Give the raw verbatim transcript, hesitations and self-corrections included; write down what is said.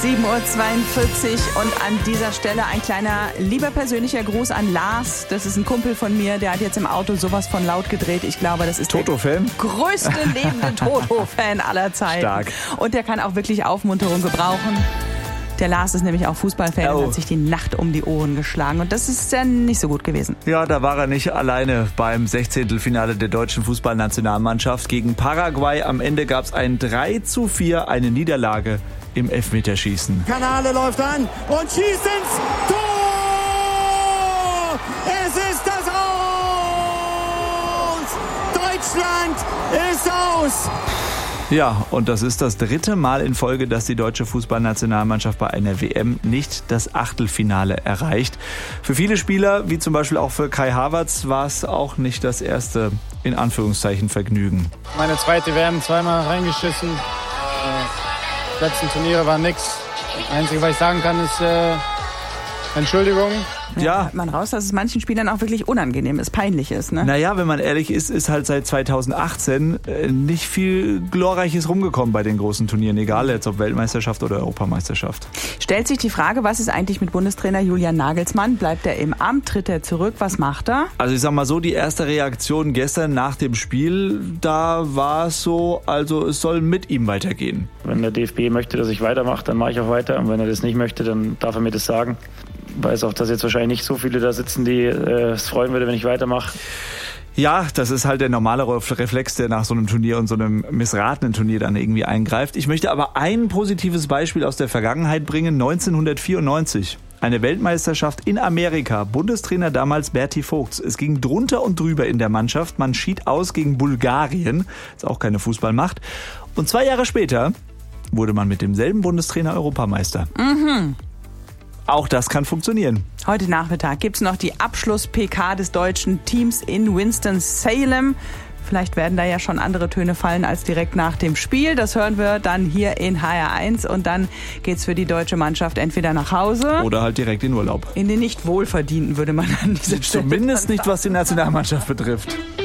sieben Uhr zweiundvierzig und an dieser Stelle ein kleiner, lieber persönlicher Gruß an Lars. Das ist ein Kumpel von mir, der hat jetzt im Auto sowas von laut gedreht. Ich glaube, das ist Toto-Fan? der größte lebende Toto-Fan aller Zeiten. Stark. Und der kann auch wirklich Aufmunterung gebrauchen. Der Lars ist nämlich auch Fußballfan oh. und hat sich die Nacht um die Ohren geschlagen. Und das ist ja nicht so gut gewesen. Ja, da war er nicht alleine beim Sechzehntelfinale der deutschen Fußballnationalmannschaft gegen Paraguay. Am Ende gab es ein drei zu vier, eine Niederlage im Elfmeterschießen. Kanale läuft an und schießt ins Tor! Es ist das Aus! Deutschland ist aus! Ja, und das ist das dritte Mal in Folge, dass die deutsche Fußballnationalmannschaft bei einer W M nicht das Achtelfinale erreicht. Für viele Spieler, wie zum Beispiel auch für Kai Havertz, war es auch nicht das erste, in Anführungszeichen, Vergnügen. Meine zweite W M, zweimal reingeschissen. Die letzten Turniere waren nix. Das Einzige, was ich sagen kann, ist äh, Entschuldigung. Ja, Ja. hört man raus, dass es manchen Spielern auch wirklich unangenehm ist, peinlich ist, ne? Naja, wenn man ehrlich ist, ist halt seit zweitausendachtzehn äh, nicht viel Glorreiches rumgekommen bei den großen Turnieren, egal jetzt ob Weltmeisterschaft oder Europameisterschaft. Stellt sich die Frage, was ist eigentlich mit Bundestrainer Julian Nagelsmann? Bleibt er im Amt? Tritt er zurück? Was macht er? Also ich sag mal so, die erste Reaktion gestern nach dem Spiel, da war es so, also es soll mit ihm weitergehen. Wenn der D F B möchte, dass ich weitermache, dann mache ich auch weiter. Und wenn er das nicht möchte, dann darf er mir das sagen. Ich weiß auch, dass jetzt wahrscheinlich nicht so viele da sitzen, die äh, es freuen würde, wenn ich weitermache. Ja, das ist halt der normale Reflex, der nach so einem Turnier und so einem missratenen Turnier dann irgendwie eingreift. Ich möchte aber ein positives Beispiel aus der Vergangenheit bringen. neunzehnhundertvierundneunzig. Eine Weltmeisterschaft in Amerika. Bundestrainer damals Berti Vogts. Es ging drunter und drüber in der Mannschaft. Man schied aus gegen Bulgarien. Ist auch keine Fußballmacht. Und zwei Jahre später wurde man mit demselben Bundestrainer Europameister. Mhm. Auch das kann funktionieren. Heute Nachmittag gibt's noch die Abschluss-P K des deutschen Teams in Winston-Salem. Vielleicht werden da ja schon andere Töne fallen als direkt nach dem Spiel. Das hören wir dann hier in H R eins. Und dann geht's für die deutsche Mannschaft entweder nach Hause Oder halt direkt in Urlaub. in den nicht wohlverdienten, würde man an dieser Stelle Zumindest dann nicht, was die Nationalmannschaft betrifft.